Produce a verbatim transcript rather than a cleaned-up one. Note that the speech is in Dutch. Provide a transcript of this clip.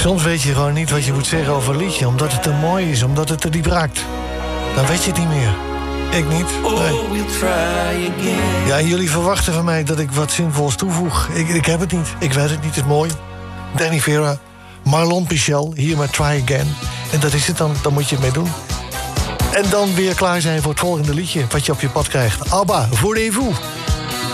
Soms weet je gewoon niet wat je moet zeggen over een liedje, omdat het te mooi is, omdat het er diep raakt. Dan weet je het niet meer. Ik niet. Nee. Ja, en jullie verwachten van mij dat ik wat zinvols toevoeg. Ik, ik heb het niet. Ik weet het niet. Het is mooi. Danny Vera, Marlon Pichel, hier met Try Again. En dat is het dan. Dan moet je het mee doen. En dan weer klaar zijn voor het volgende liedje wat je op je pad krijgt. Abba, voulez-vous?